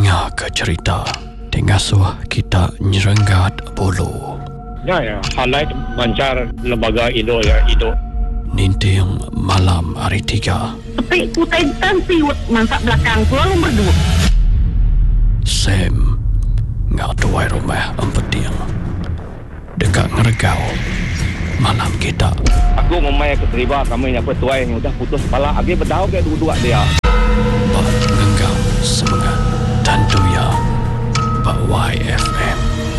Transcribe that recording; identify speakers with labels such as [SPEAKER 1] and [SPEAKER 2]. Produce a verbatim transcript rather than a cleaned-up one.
[SPEAKER 1] dengar ke cerita Tengasuh kita nyerenggat bulu.
[SPEAKER 2] Ya, ya. Highlight mancar lembaga Indo ya, Indo.
[SPEAKER 1] Ninting malam hari tiga.
[SPEAKER 3] Tapi kutai tansi masak belakang gua nomor dua.
[SPEAKER 1] Sam ngak tuai rumah empeting. Dekat ngergau malam kita.
[SPEAKER 2] Aku memang keterima kami yang petuai yang sudah putus kepala. Agi berdau ke dua-dua dia.
[SPEAKER 1] Pak ngenggam semangat dan tuya Pak Y F